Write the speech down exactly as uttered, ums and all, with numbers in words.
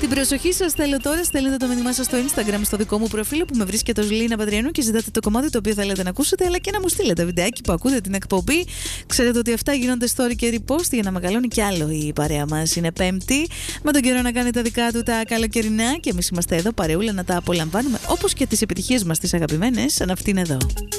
Την προσοχή σας θέλω τώρα. Στέλνετε το μήνυμά σας στο Instagram, στο δικό μου προφίλ που με βρίσκεται ως Λίνα Παντριανού και ζητάτε το κομμάτι το οποίο θέλετε να ακούσετε, αλλά και να μου στείλετε βιντεάκι που ακούτε την εκπομπή. Ξέρετε ότι αυτά γίνονται story και repost για να μεγαλώνει κι άλλο η παρέα μας. Είναι Πέμπτη, με τον καιρό να κάνει τα δικά του τα καλοκαιρινά και εμείς είμαστε εδώ παρεούλα να τα απολαμβάνουμε, όπως και τις επιτυχίες μας τις αγαπημένες, σαν αυτήν εδώ.